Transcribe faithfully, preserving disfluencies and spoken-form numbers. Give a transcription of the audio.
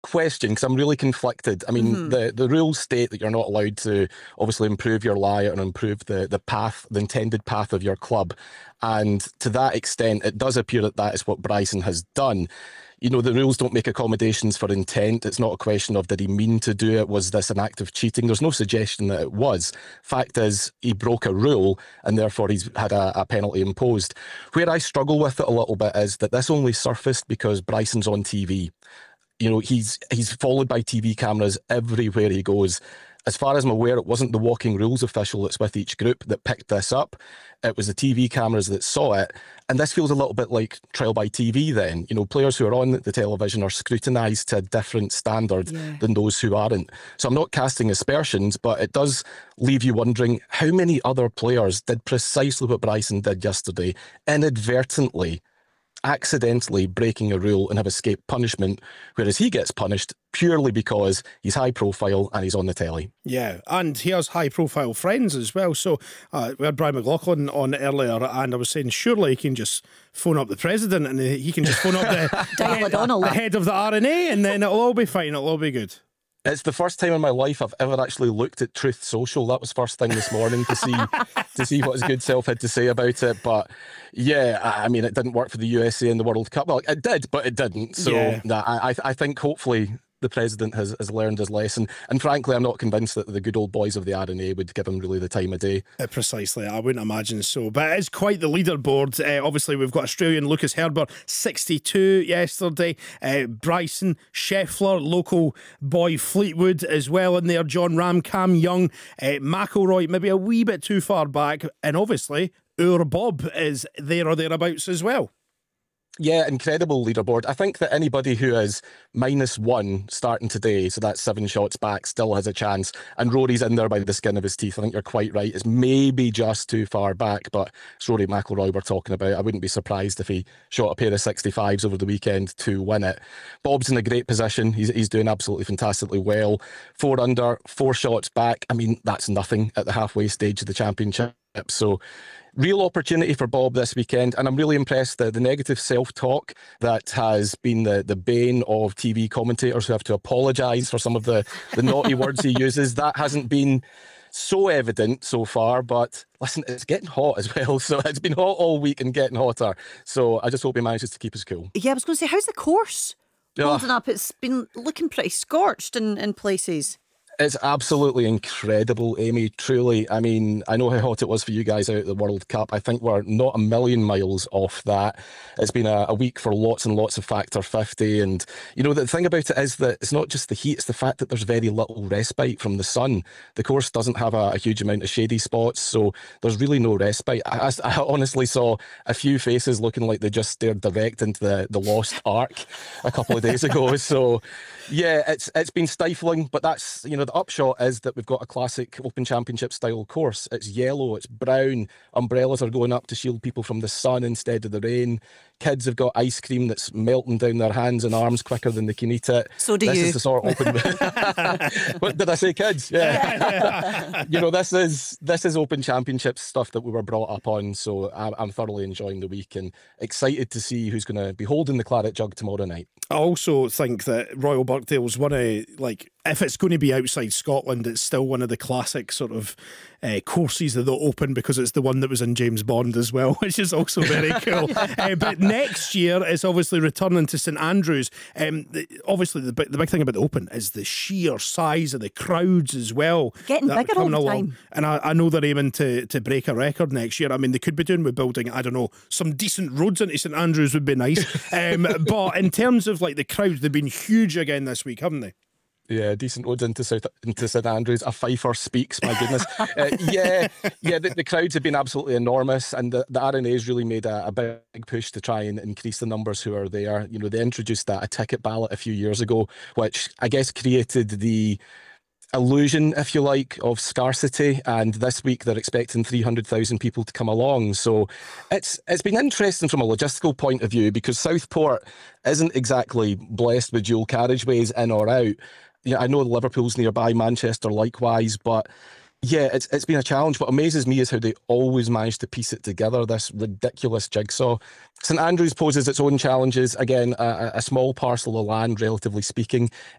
question, because I'm really conflicted. I mean, Mm-hmm. the, the rules state that you're not allowed to obviously improve your lie and improve the, the path, the intended path of your club. And to that extent, it does appear that that is what Bryson has done. You know, the rules don't make accommodations for intent. It's not a question of did he mean to do it? Was this an act of cheating? There's no suggestion that it was. Fact is, he broke a rule and therefore he's had a, a penalty imposed. Where I struggle with it a little bit is that this only surfaced because Bryson's on T V. You know, he's he's followed by T V cameras everywhere he goes. As far as I'm aware, it wasn't the walking rules official that's with each group that picked this up. It was the T V cameras that saw it. And this feels a little bit like trial by T V then. You know, players who are on the television are scrutinised to a different standard Yeah. than those who aren't. So I'm not casting aspersions, but it does leave you wondering how many other players did precisely what Bryson did yesterday, inadvertently, accidentally breaking a rule and have escaped punishment, whereas he gets punished purely because he's high profile and he's on the telly. Yeah, and he has high profile friends as well. So uh, we had Brian McLaughlin on earlier, and I was saying surely he can just phone up the president and he can just phone up the, Dial O'Donnell. the head of the R N A, and then it'll all be fine, it'll all be good. It's the first time in my life I've ever actually looked at Truth Social. That was first thing this morning to see to see what his good self had to say about it. But yeah, I I mean, it didn't work for the U S A in the World Cup. Well, it did, but it didn't. So Yeah. nah, I I think hopefully the president has, has learned his lesson. And frankly, I'm not convinced that the good old boys of the R N A would give him really the time of day. Uh, precisely, I wouldn't imagine so. But it is quite the leaderboard. Uh, obviously, we've got Australian Lucas Herbert, sixty-two yesterday. Uh, Bryson, Scheffler, local boy Fleetwood as well in there. John Ram, Cam Young, uh, McIlroy, maybe a wee bit too far back. And obviously, our Bob is there or thereabouts as well. Yeah, incredible leaderboard. I think that anybody who is minus one starting today, so that's seven shots back, still has a chance. And Rory's in there by the skin of his teeth. I think you're quite right. It's maybe just too far back, but it's Rory McIlroy we're talking about. I wouldn't be surprised if he shot a pair of sixty-fives over the weekend to win it. Bob's in a great position. He's, he's doing absolutely fantastically well. Four under, four shots back. I mean, that's nothing at the halfway stage of the championship. So real opportunity for Bob this weekend, and I'm really impressed that the negative self-talk that has been the, the bane of T V commentators who have to apologise for some of the, the naughty words he uses, that hasn't been so evident so far. But listen, it's getting hot as well, so it's been hot all week and getting hotter, so I just hope he manages to keep us cool. Yeah, I was going to say, how's the course Yeah. holding up? It's been looking pretty scorched in, in places. It's absolutely incredible, Amy, truly. I mean, I know how hot it was for you guys out at the World Cup. I think we're not a million miles off that. It's been a, a week for lots and lots of Factor fifty. And, you know, the thing about it is that it's not just the heat, it's the fact that there's very little respite from the sun. The course doesn't have a, a huge amount of shady spots, so there's really no respite. I, I, I honestly saw a few faces looking like they just stared direct into the, the Lost Ark a couple of days ago. So, yeah, it's it's been stifling, but that's, you know, the upshot is that we've got a classic Open Championship style course. It's yellow, it's brown, umbrellas are going up to shield people from the sun instead of the rain. Kids have got ice cream that's melting down their hands and arms quicker than they can eat it. So do this you. Is the sort of open... What did I say, kids? Yeah. You know, this is this is Open Championship stuff that we were brought up on, so I'm, I'm thoroughly enjoying the week and excited to see who's going to be holding the claret jug tomorrow night. I also think that Royal Birkdale's one of, like, if it's going to be outside Scotland, it's still one of the classic sort of uh, courses of the Open, because it's the one that was in James Bond as well, which is also very cool. uh, but next year it's obviously returning to St Andrews. Um, the, obviously, the, the big thing about the Open is the sheer size of the crowds as well. Getting that are bigger all coming the along. time. And I, I know they're aiming to, to break a record next year. I mean, they could be doing with building, I don't know, some decent roads into St Andrews would be nice. Um, but in terms of like the crowds, they've been huge again this week, haven't they? Yeah, decent roads into South into St Andrews. A fifer speaks, my goodness. uh, yeah, yeah. The, the crowds have been absolutely enormous, and the, the R N A's really made a, a big push to try and increase the numbers who are there. You know, they introduced that a ticket ballot a few years ago, which I guess created the illusion, if you like, of scarcity, and this week they're expecting three hundred thousand people to come along. So it's it's been interesting from a logistical point of view, because Southport isn't exactly blessed with dual carriageways in or out. You know, I know Liverpool's nearby, Manchester likewise, but yeah, it's it's been a challenge. What amazes me is how they always manage to piece it together, this ridiculous jigsaw. St Andrews poses its own challenges. Again, a, a small parcel of land, relatively speaking.